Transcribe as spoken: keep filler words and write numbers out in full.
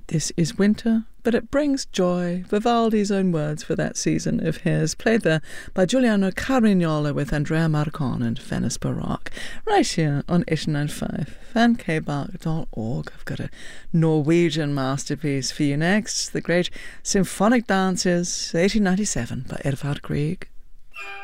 This is winter, but it brings joy. Vivaldi's own words for that season of his, played there by Giuliano Carmignola with Andrea Marcon and Venice Baroque, right here on eight ninety-five fan k bach dot org. I've got a Norwegian masterpiece for you next, the great Symphonic Dances, eighteen ninety-seven by Edvard Grieg.